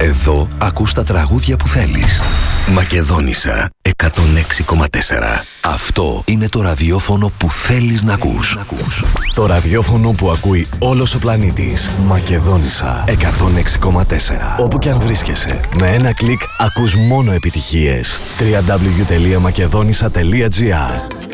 Εδώ ακούς τα τραγούδια που θέλεις. Μακεδόνισσα 106,4. Αυτό είναι το ραδιόφωνο που θέλεις να ακούς. Το ραδιόφωνο που ακούει όλος ο πλανήτης. Μακεδόνισσα 106,4. Όπου και αν βρίσκεσαι, με ένα κλικ ακούς μόνο επιτυχίες. www.makedonissa.gr.